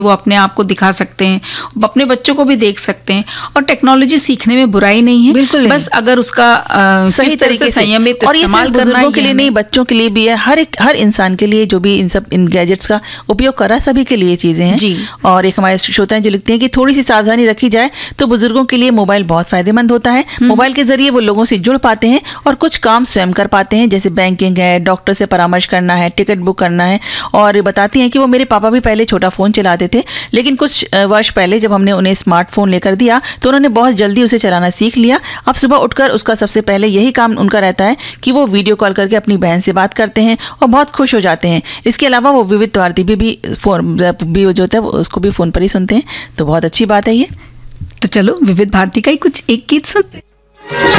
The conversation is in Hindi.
वो अपने आप को दिखा सकते हैं, अपने बच्चों को भी देख सकते हैं। और टेक्नोलॉजी सीखने में बुराई नहीं है, बिल्कुल बस अगर उसका सही तरीके से संयमित और ये इस्तेमाल सिर्फ करना बुजुर्गों के लिए नहीं, बच्चों के लिए भी है, हर इंसान के लिए जो भी इन गैजेट्स का उपयोग कर रहा है, सभी के लिए चीजें हैं जी। और एक हमारे श्रोता जो लिखते हैं कि थोड़ी सी सावधानी रखी जाए तो बुजुर्गों के लिए मोबाइल बहुत फायदेमंद होता है। मोबाइल के जरिए वो लोगों से जुड़ पाते हैं और कुछ काम स्वयं कर पाते हैं, जैसे बैंकिंग है, डॉक्टर से परामर्श करना है, टिकट बुक करना है। और बताती हैं कि वो मेरे पापा भी पहले छोटा फोन चलाते थे, लेकिन कुछ वर्ष पहले जब हमने उन्हें स्मार्टफोन लेकर दिया तो उन्होंने बहुत जल्दी उसे चलाना सीख लिया। अब सुबह उठकर उसका सबसे पहले यही काम उनका रहता है कि वो वीडियो कॉल करके अपनी बहन से बात करते हैं और बहुत खुश हो जाते हैं। इसके अलावा वो विविध भारती भी फोन भी जो होता है उसको भी फोन पर ही सुनते हैं, तो बहुत अच्छी बात है ये। तो चलो विविध भारती का ही कुछ एक गीत सुनते हैं।